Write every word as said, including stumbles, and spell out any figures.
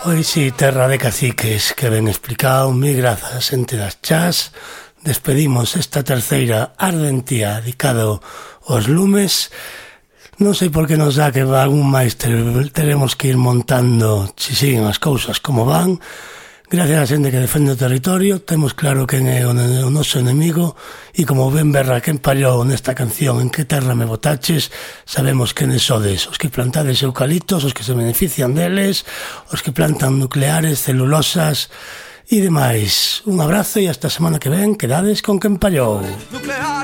Hoy sí, terra de caciques, que ben explicado, mi grazas, ente das chás. Despedimos esta terceira ardentía dedicado aos lumes. Non sei por que nos dá que algún máis teremos que ir montando se siguen as cousas como van. Gracias a xente que defende o territorio, temos claro quen é o noso enemigo e como ben berra quen pallou nesta canción En que terra me botaches, sabemos quenes sodes, os que plantades eucaliptos, os que se benefician deles, os que plantan nucleares, celulosas e demais. Un abrazo e hasta a semana que ven, quedades con quen pallou.